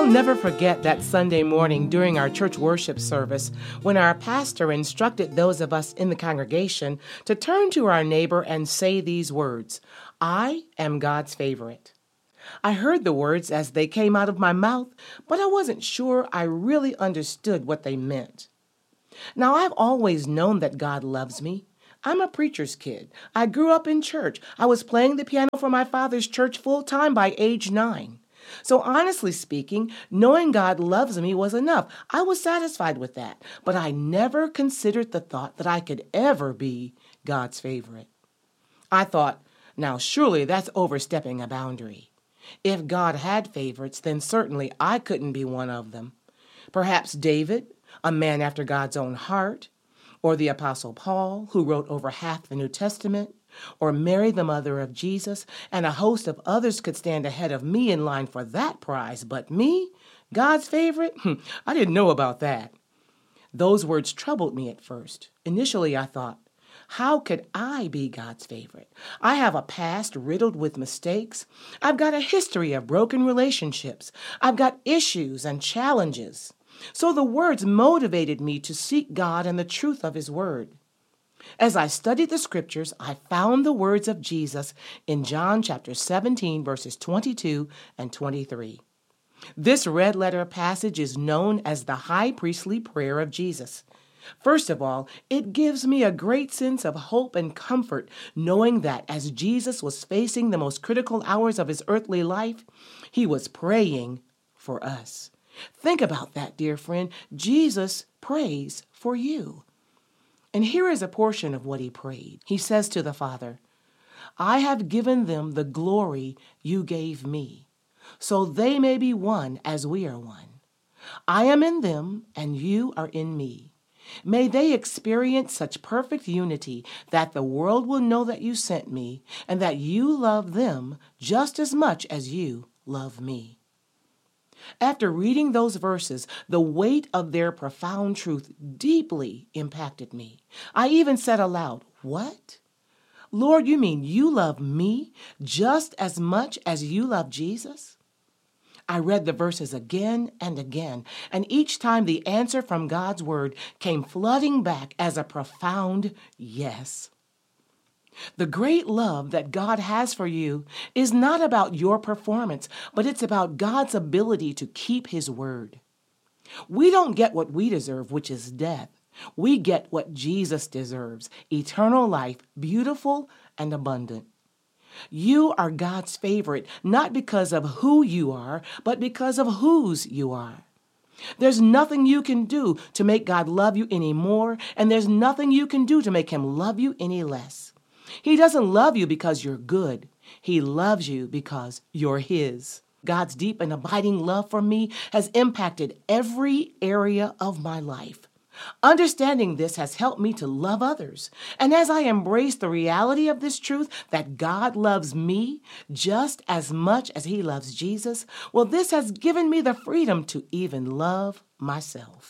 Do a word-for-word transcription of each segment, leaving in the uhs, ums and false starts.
I'll never forget that Sunday morning during our church worship service when our pastor instructed those of us in the congregation to turn to our neighbor and say these words, "I am God's favorite." I heard the words as they came out of my mouth, but I wasn't sure I really understood what they meant. Now, I've always known that God loves me. I'm a preacher's kid. I grew up in church. I was playing the piano for my father's church full time by age nine. So honestly speaking, knowing God loves me was enough. I was satisfied with that, but I never considered the thought that I could ever be God's favorite. I thought, now surely that's overstepping a boundary. If God had favorites, then certainly I couldn't be one of them. Perhaps David, a man after God's own heart, or the Apostle Paul, who wrote over half the New Testament, or Mary, the mother of Jesus, and a host of others could stand ahead of me in line for that prize. But me, God's favorite? I didn't know about that. Those words troubled me at first. Initially, I thought, how could I be God's favorite? I have a past riddled with mistakes. I've got a history of broken relationships. I've got issues and challenges. So the words motivated me to seek God and the truth of His Word. As I studied the scriptures, I found the words of Jesus in John chapter seventeen, verses twenty-two and twenty-three. This red letter passage is known as the high priestly prayer of Jesus. First of all, it gives me a great sense of hope and comfort knowing that as Jesus was facing the most critical hours of His earthly life, He was praying for us. Think about that, dear friend. Jesus prays for you. And here is a portion of what He prayed. He says to the Father, "I have given them the glory you gave me, so they may be one as we are one. I am in them, and you are in me. May they experience such perfect unity that the world will know that you sent me, and that you love them just as much as you love me." After reading those verses, the weight of their profound truth deeply impacted me. I even said aloud, "What? Lord, you mean you love me just as much as you love Jesus?" I read the verses again and again, and each time the answer from God's Word came flooding back as a profound yes. The great love that God has for you is not about your performance, but it's about God's ability to keep His word. We don't get what we deserve, which is death. We get what Jesus deserves, eternal life, beautiful and abundant. You are God's favorite, not because of who you are, but because of whose you are. There's nothing you can do to make God love you any more, and there's nothing you can do to make Him love you any less. He doesn't love you because you're good. He loves you because you're His. God's deep and abiding love for me has impacted every area of my life. Understanding this has helped me to love others. And as I embrace the reality of this truth that God loves me just as much as He loves Jesus, well, this has given me the freedom to even love myself.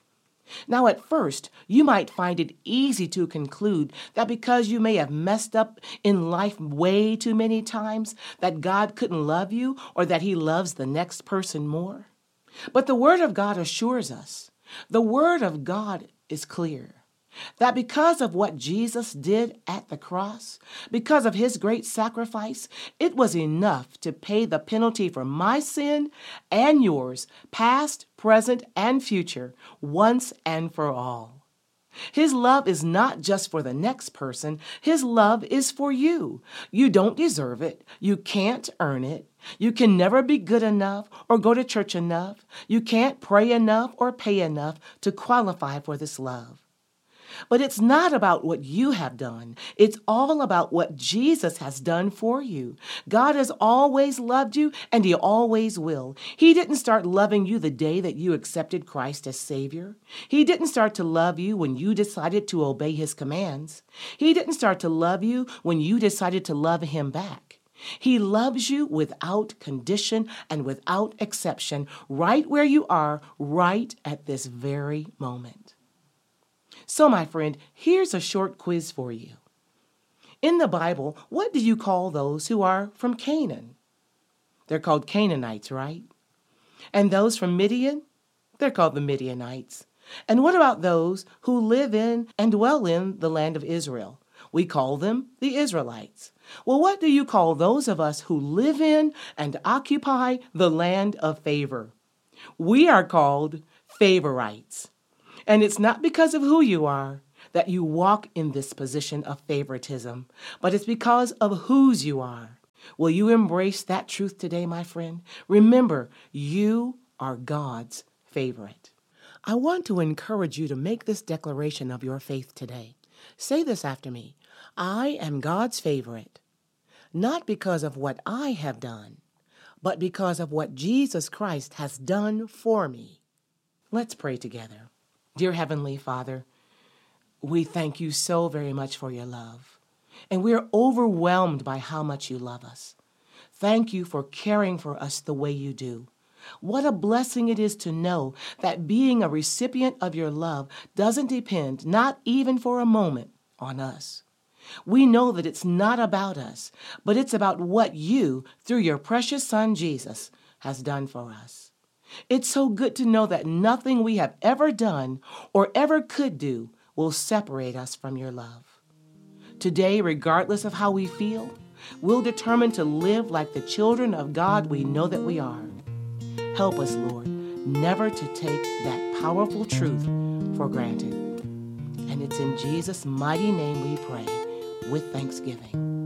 Now, at first, you might find it easy to conclude that because you may have messed up in life way too many times, that God couldn't love you or that He loves the next person more. But the Word of God assures us, the Word of God is clear, that because of what Jesus did at the cross, because of His great sacrifice, it was enough to pay the penalty for my sin and yours, past, present, and future, once and for all. His love is not just for the next person. His love is for you. You don't deserve it. You can't earn it. You can never be good enough or go to church enough. You can't pray enough or pay enough to qualify for this love. But it's not about what you have done. It's all about what Jesus has done for you. God has always loved you, and He always will. He didn't start loving you the day that you accepted Christ as Savior. He didn't start to love you when you decided to obey His commands. He didn't start to love you when you decided to love Him back. He loves you without condition and without exception, right where you are, right at this very moment. So, my friend, here's a short quiz for you. In the Bible, what do you call those who are from Canaan? They're called Canaanites, right? And those from Midian, they're called the Midianites. And what about those who live in and dwell in the land of Israel? We call them the Israelites. Well, what do you call those of us who live in and occupy the land of favor? We are called favorites. And it's not because of who you are that you walk in this position of favoritism, but it's because of whose you are. Will you embrace that truth today, my friend? Remember, you are God's favorite. I want to encourage you to make this declaration of your faith today. Say this after me. I am God's favorite, not because of what I have done, but because of what Jesus Christ has done for me. Let's pray together. Dear Heavenly Father, we thank you so very much for your love, and we are overwhelmed by how much you love us. Thank you for caring for us the way you do. What a blessing it is to know that being a recipient of your love doesn't depend, not even for a moment, on us. We know that it's not about us, but it's about what you, through your precious Son Jesus, has done for us. It's so good to know that nothing we have ever done or ever could do will separate us from your love. Today, regardless of how we feel, we'll determine to live like the children of God we know that we are. Help us, Lord, never to take that powerful truth for granted. And it's in Jesus' mighty name we pray with thanksgiving.